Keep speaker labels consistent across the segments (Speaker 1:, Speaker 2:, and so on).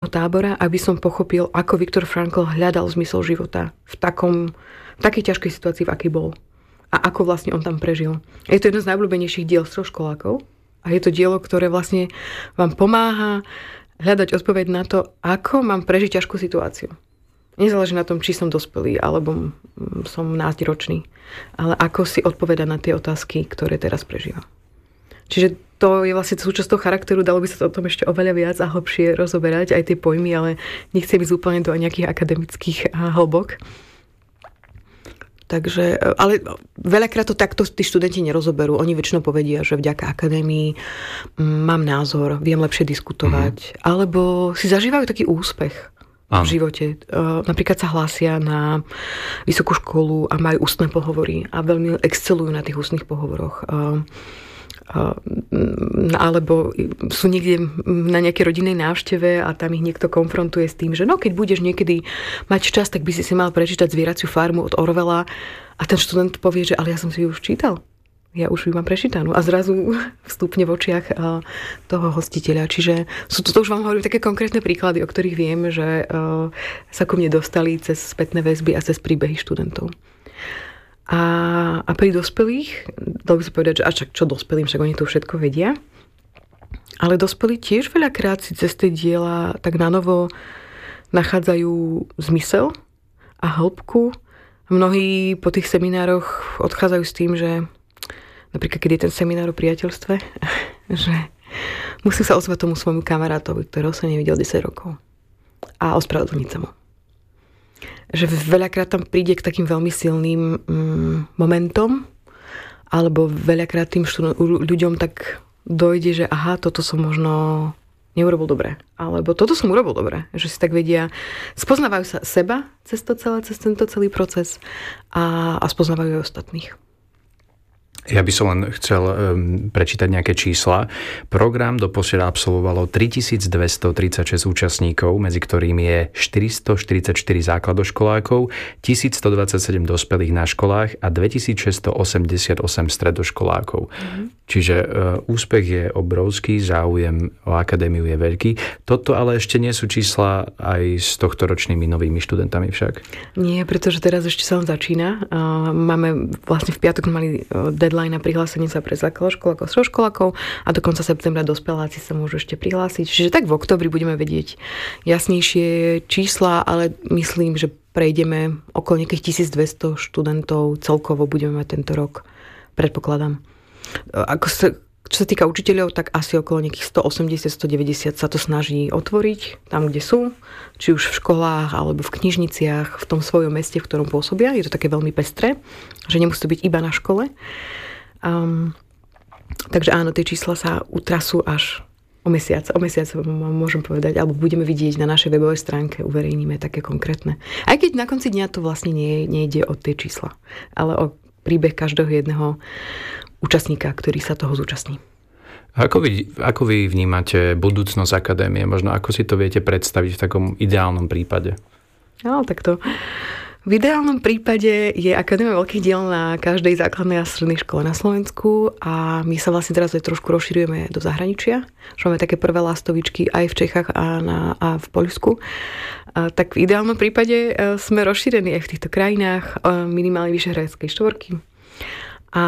Speaker 1: tábora, aby som pochopil, ako Viktor Frankl hľadal zmysel života v takej ťažkej situácii, v akej bol. A ako vlastne on tam prežil. Je to jedno z najobľúbenejších diel stredoškolákov a je to dielo, ktoré vlastne vám pomáha hľadať odpoveď na to, ako mám prežiť ťažkú situáciu. Nezáleží na tom, či som dospelý, alebo som násťročný, ale ako si odpovedať na tie otázky, ktoré teraz prežívam. Čiže to je vlastne súčasť toho charakteru, dalo by sa to o tom ešte oveľa viac a hlbšie rozoberať, aj tie pojmy, ale nechcem ísť úplne do nejakých akademických hĺbok. Takže, ale veľakrát to takto tí študenti nerozoberú. Oni väčšinou povedia, že vďaka akadémii mám názor, viem lepšie diskutovať, alebo si zažívajú taký úspech v živote. Napríklad sa hlásia na vysokú školu a majú ústne pohovory a veľmi excelujú na tých ústnych pohovoroch. Alebo sú niekde na nejakej rodinnej návšteve a tam ich niekto konfrontuje s tým, že no keď budeš niekedy mať čas, tak by si mal prečítať Zvieraciu farmu od Orwella a ten študent povie, že ale ja som si ju už čítal. Ja už ju mám prečítanú. A zrazu vstúpne v očiach toho hostiteľa. Čiže to už vám hovorím také konkrétne príklady, o ktorých viem, že sa ku mne dostali cez spätné väzby a cez príbehy študentov. A pri dospelých, dalo by sa povedať, že čo dospelým, však oni to všetko vedia, ale dospelí tiež veľakrát si cez tie diela tak nanovo nachádzajú zmysel a hĺbku. Mnohí po tých seminároch odchádzajú s tým, že napríklad, keď je ten seminár o priateľstve, že musím sa ozvať tomu svojmu kamarátovi, ktorého som nevidel 10 rokov a ospravedlniť sa mu. Že veľakrát tam príde k takým veľmi silným momentom, alebo veľakrát tým ľuďom tak dojde, že aha, toto som možno neurobil dobre, alebo toto som urobil dobre, že si tak vedia, spoznávajú sa seba cez tento celý proces a spoznávajú aj ostatných.
Speaker 2: Ja by som len chcel prečítať nejaké čísla. Program doposiaľ absolvovalo 3236 účastníkov, medzi ktorými je 444 základoškolákov, 1127 dospelých na školách a 2688 stredoškolákov. Čiže úspech je obrovský, záujem o akadémiu je veľký. Toto ale ešte nie sú čísla aj s tohtoročnými novými študentami však? Nie,
Speaker 1: pretože teraz ešte sa len začína. Máme vlastne v piatok mali deadline na prihlásenie sa pre základoškolákov a stredoškolákov a do konca septembra dospeláci sa môžu ešte prihlásiť. Čiže tak v októbri budeme vedieť jasnejšie čísla, ale myslím, že prejdeme okolo nejakých 1200 študentov celkovo budeme mať tento rok. Predpokladám. Čo sa týka učiteľov, tak asi okolo nejakých 180-190 sa to snaží otvoriť tam, kde sú, či už v školách, alebo v knižniciach, v tom svojom meste, v ktorom pôsobia. Je to také veľmi pestré, že nemusí to byť iba na škole. Takže áno, tie čísla sa utrasú až o mesiac. O mesiac môžem povedať, alebo budeme vidieť na našej webovej stránke, uverejníme také konkrétne. Aj keď na konci dňa to vlastne nejde o tie čísla, ale o príbeh každého jedného účastníka, ktorý sa toho zúčastní.
Speaker 2: Ako vy vnímate budúcnosť akadémie? Možno ako si to viete predstaviť v takom ideálnom prípade?
Speaker 1: No, takto. V ideálnom prípade je akadémia veľkých diel na každej základnej a strednej škole na Slovensku a my sa vlastne teraz aj trošku rozširujeme do zahraničia. Že máme také prvé lastovičky aj v Čechách a v Poľsku. Tak v ideálnom prípade sme rozšírení aj v týchto krajinách, minimálne Vyšehradskej štvorky. A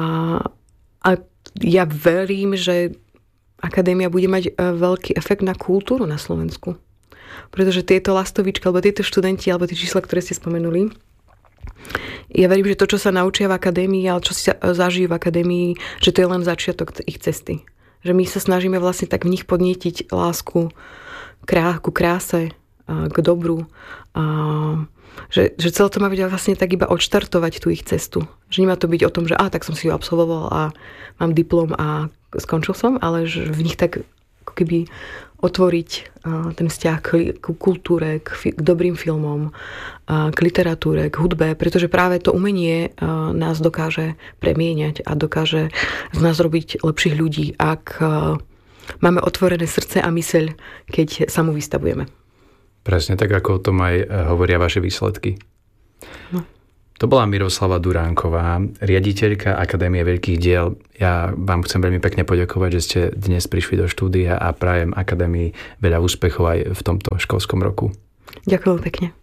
Speaker 1: ja verím, že akadémia bude mať veľký efekt na kultúru na Slovensku. Pretože tieto lastovičky, alebo tieto študenti, alebo tie čísla, ktoré ste spomenuli, ja verím, že to, čo sa naučia v akadémii, ale čo si zažijú v akadémii, že to je len začiatok ich cesty. Že my sa snažíme vlastne tak v nich podnietiť lásku ku kráse, k dobru. Že celé to má byť vlastne tak iba odštartovať tú ich cestu. Že nemá to byť o tom, že tak som si ju absolvoval a mám diplom a skončil som, ale že v nich tak ako keby otvoriť ten vzťah k kultúre, k dobrým filmom, k literatúre, k hudbe, pretože práve to umenie nás dokáže premieňať a dokáže z nás robiť lepších ľudí, ak máme otvorené srdce a myseľ, keď sa mu vystavujeme.
Speaker 2: Presne tak, ako o tom aj hovoria vaše výsledky.
Speaker 1: No.
Speaker 2: To bola Miroslava Duránková, riaditeľka Akadémie veľkých diel. Ja vám chcem veľmi pekne poďakovať, že ste dnes prišli do štúdia a prajem Akadémii veľa úspechov aj v tomto školskom roku.
Speaker 1: Ďakujem pekne.